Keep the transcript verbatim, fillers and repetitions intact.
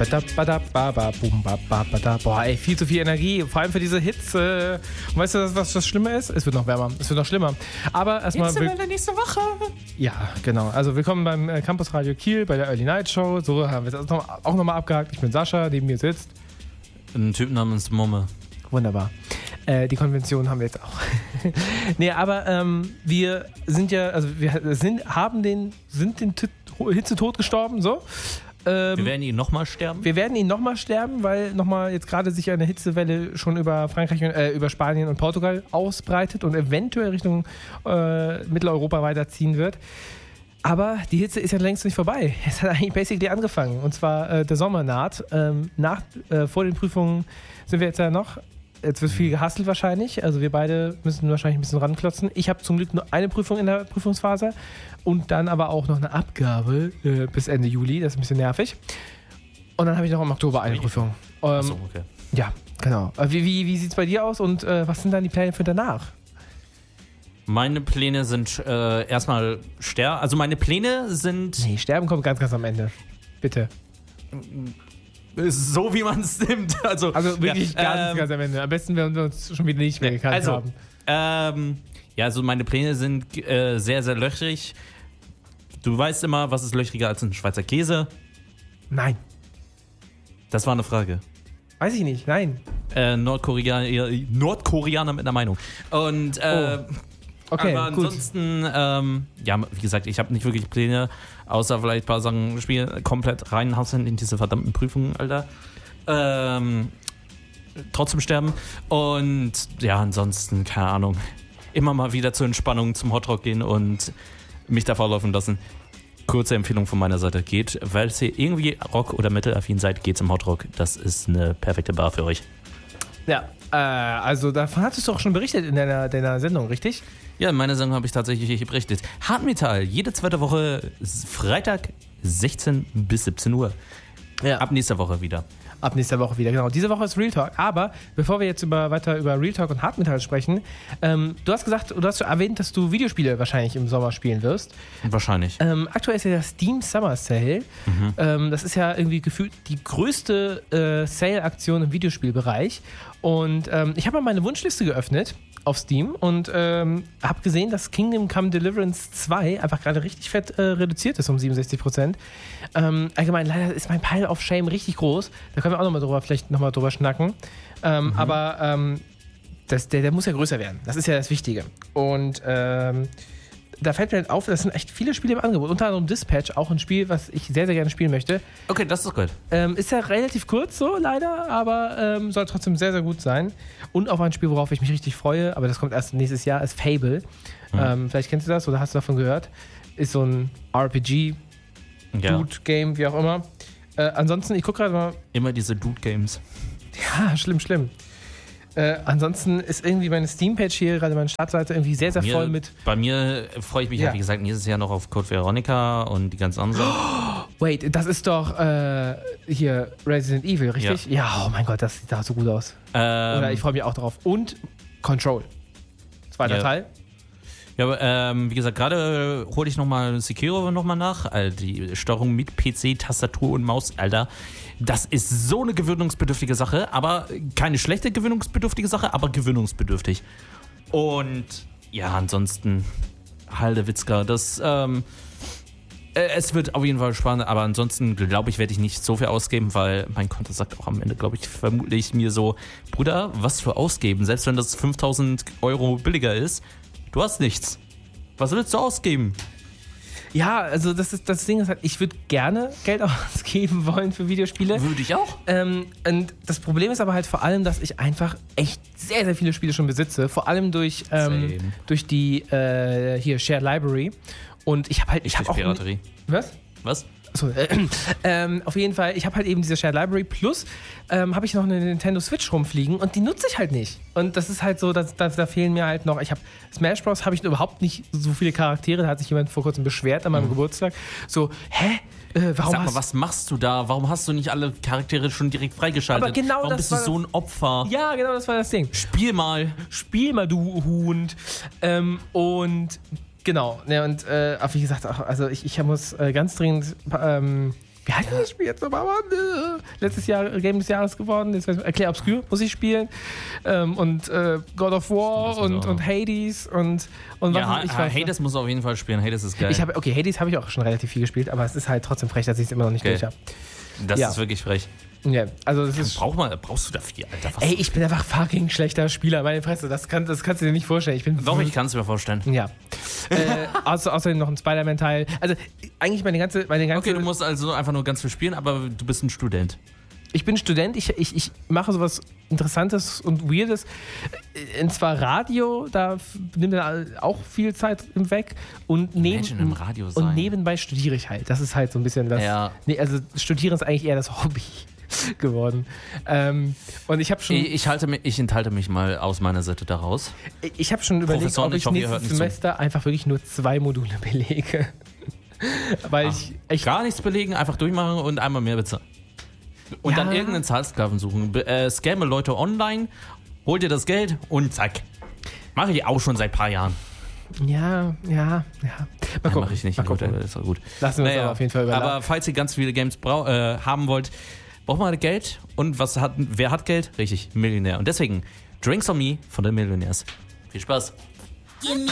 Boah, ey, viel zu viel Energie, vor allem für diese Hitze. Und weißt du, was das Schlimme ist? Es wird noch wärmer, es wird noch schlimmer. Aber erstmal... Hitzewelle nächste Woche. Ja, genau. Also willkommen beim äh, Campus Radio Kiel bei der Early Night Show. So haben wir es noch, auch nochmal abgehakt. Ich bin Sascha, neben mir sitzt ein Typ namens Momme. Wunderbar. Äh, die Konvention haben wir jetzt auch. Nee, aber ähm, wir sind ja, also wir sind, haben den, sind den T- Hitzetod gestorben, so. Ähm, wir werden ihn nochmal sterben? Wir werden ihn nochmal sterben, weil nochmal jetzt gerade sich eine Hitzewelle schon über Frankreich, und, äh, über Spanien und Portugal ausbreitet und eventuell Richtung äh, Mitteleuropa weiterziehen wird. Aber die Hitze ist ja längst nicht vorbei. Es hat eigentlich basically angefangen. Und zwar äh, der Sommer naht. Ähm, nach, äh, vor den Prüfungen sind wir jetzt ja noch. Jetzt wird viel gehustelt wahrscheinlich. Also wir beide müssen wahrscheinlich ein bisschen ranklotzen. Ich habe zum Glück nur eine Prüfung in der Prüfungsphase. Und dann aber auch noch eine Abgabe äh, bis Ende Juli. Das ist ein bisschen nervig. Und dann habe ich noch im Oktober eine Prüfung. Ähm, Achso, okay. Ja, genau. Äh, wie wie, wie sieht es bei dir aus und äh, was sind dann die Pläne für danach? Meine Pläne sind äh, erstmal sterben. Also meine Pläne sind... Nee, sterben kommt ganz, ganz am Ende. Bitte. So wie man es nimmt. Also, also wirklich ja, ganz, ähm, ganz am Ende. Am besten, wenn wir uns schon wieder nicht mehr gekannt also, haben. Ähm, ja, also meine Pläne sind äh, sehr, sehr löchrig. Du weißt immer, was ist löchriger als ein Schweizer Käse? Nein. Das war eine Frage. Weiß ich nicht, nein. Äh, Nordkoreaner, Nordkoreaner mit einer Meinung. Und äh, oh. Okay, aber ansonsten, ähm, ja, wie gesagt, ich habe nicht wirklich Pläne, außer vielleicht ein paar Sachen spielen, komplett reinhasseln in diese verdammten Prüfungen, Alter. Ähm, trotzdem sterben. Und ja, ansonsten, keine Ahnung, immer mal wieder zur Entspannung zum Hotrock gehen und mich davor laufen lassen. Kurze Empfehlung von meiner Seite, geht, weil ihr irgendwie Rock- oder Metal-affin seid, geht zum Hotrock. Das ist eine perfekte Bar für euch. Ja, äh, also davon hattest du auch schon berichtet in deiner, deiner Sendung, richtig? Ja, in meiner Sendung habe ich tatsächlich berichtet. Hardmetall, jede zweite Woche, Freitag, sechzehn bis siebzehn Uhr. Ja. Ab nächster Woche wieder. Ab nächster Woche wieder, genau. Diese Woche ist Real Talk. Aber bevor wir jetzt über, weiter über Real Talk und Hardmetall sprechen, ähm, du hast gesagt, du hast erwähnt, dass du Videospiele wahrscheinlich im Sommer spielen wirst. Wahrscheinlich. Ähm, aktuell ist ja der Steam Summer Sale. Mhm. Ähm, das ist ja irgendwie gefühlt die größte äh, Sale-Aktion im Videospielbereich. Und ähm, ich habe mal meine Wunschliste geöffnet auf Steam und ähm, habe gesehen, dass Kingdom Come Deliverance zwei einfach gerade richtig fett äh, reduziert ist um siebenundsechzig Prozent. Ähm, allgemein, leider ist mein Pile of Shame richtig groß. Da können wir auch nochmal drüber, vielleicht nochmal drüber schnacken. Ähm, mhm. Aber ähm, das, der, der muss ja größer werden. Das ist ja das Wichtige. Und ähm, da fällt mir halt auf, das sind echt viele Spiele im Angebot. Unter anderem Dispatch, auch ein Spiel, was ich sehr, sehr gerne spielen möchte. Okay, das ist gut. Ähm, ist ja relativ kurz so, leider, aber ähm, soll trotzdem sehr, sehr gut sein. Und auch ein Spiel, worauf ich mich richtig freue, aber das kommt erst nächstes Jahr, ist Fable. Mhm. Ähm, vielleicht kennst du das oder hast du davon gehört. Ist so ein R P G, ja. Dude-Game, wie auch immer. Äh, ansonsten, ich gucke gerade mal. Immer diese Dude-Games. Ja, schlimm, schlimm. Äh, ansonsten ist irgendwie meine Steam-Page hier, gerade meine Startseite, irgendwie sehr, sehr mir, voll mit... Bei mir freue ich mich, ja. ja, wie gesagt, nächstes Jahr noch auf Code Veronica und die ganzen anderen Sachen. Oh, wait, das ist doch äh, hier Resident Evil, richtig? Ja. ja, oh mein Gott, das sieht da so gut aus. Ähm, Oder ich freue mich auch darauf. Und Control. Zweiter ja. Teil. Ja, aber ähm, wie gesagt, gerade hole ich nochmal Sekiro nochmal nach. Also die Steuerung mit P C, Tastatur und Maus, Alter. Das ist so eine gewöhnungsbedürftige Sache, aber keine schlechte gewöhnungsbedürftige Sache, aber gewöhnungsbedürftig. Und ja, ansonsten, Haldewitzka, das, ähm, äh, es wird auf jeden Fall spannend, aber ansonsten glaube ich, werde ich nicht so viel ausgeben, weil mein Konto sagt auch am Ende, glaube ich, vermutlich mir so, Bruder, was für ausgeben, selbst wenn das fünftausend Euro billiger ist, du hast nichts. Was willst du ausgeben? Ja, also das ist das Ding ist halt, ich würde gerne Geld ausgeben wollen für Videospiele. Würde ich auch. Ähm, und das Problem ist aber halt vor allem, dass ich einfach echt sehr, sehr viele Spiele schon besitze. Vor allem durch, ähm, durch die äh, hier Shared Library. Und ich habe halt... Ich hab auch Piraterie. Was? Was? Achso, äh, ähm, auf jeden Fall, ich habe halt eben diese Shared Library plus ähm, habe ich noch eine Nintendo Switch rumfliegen und die nutze ich halt nicht. Und das ist halt so, dass, dass da fehlen mir halt noch, ich habe Smash Bros. Habe ich überhaupt nicht so viele Charaktere, da hat sich jemand vor kurzem beschwert an meinem mhm. Geburtstag. So, hä? Äh, warum Sag mal, hast was machst du da? Warum hast du nicht alle Charaktere schon direkt freigeschaltet? Aber genau warum das bist du war so ein Opfer? Ja, genau, das war das Ding. Spiel mal. Spiel mal, du Hund. Ähm, und genau, ja, und äh, wie gesagt, also ich, ich muss äh, ganz dringend ähm, Wie heißt das Spiel jetzt nochmal? Mann? Letztes Jahr Game des Jahres geworden. Jetzt Erklär Obscure muss ich spielen. Ähm, und äh, God of War und, und Hades und, und ja, was ich weiß. Hades muss auf jeden Fall spielen. Hades ist geil. Ich hab, okay, Hades habe ich auch schon relativ viel gespielt, aber es ist halt trotzdem frech, dass ich es immer noch nicht Okay. durch habe. Das Ja. ist wirklich frech. Ja, also das ist. Brauch mal, brauchst du da viel, Alter? Was? Ey, ich bin einfach fucking schlechter Spieler. Meine Fresse, das, kann, das kannst du dir nicht vorstellen. Ich bin Doch, ich kann es mir vorstellen. Ja. äh, außer, außerdem noch ein Spider-Man-Teil. Also eigentlich meine ganze, meine ganze. Okay, du musst also einfach nur ganz viel spielen, aber du bist ein Student. Ich bin Student, ich, ich, ich mache sowas Interessantes und Weirdes. Und zwar Radio, da f- nimmt er auch viel Zeit weg. Und, neben, Imagine im Radio sein. und nebenbei studiere ich halt. Das ist halt so ein bisschen das. Ja. Nee, also Studieren ist eigentlich eher das Hobby geworden. Ähm, und ich habe schon, Ich, ich, halte mich, ich enthalte mich mal aus meiner Seite daraus. ich hab schon überlegt, Professoren, ob ich, ich hoffe, ihr hört nächstes nicht zu. Semester einfach wirklich nur zwei Module belege. Weil ich echt. Gar nichts belegen, einfach durchmachen und einmal mehr bezahlen. Und Ja. dann irgendeinen Zahlsklaven suchen. Be- Äh, scamme Leute online, hol dir das Geld und zack. Mache ich auch schon seit ein paar Jahren. Ja, ja, ja. Mal Nein, gucken. mache ich nicht. Mal Gut, gucken. äh, ist auch gut. Lassen wir uns Naja, aber auf jeden Fall überlassen. aber falls ihr ganz viele Games brau äh, haben wollt, braucht man Geld. Und was hat, wer hat Geld? Richtig, Millionär. Und deswegen Drinks on Me von den Millionärs. Viel Spaß. Give me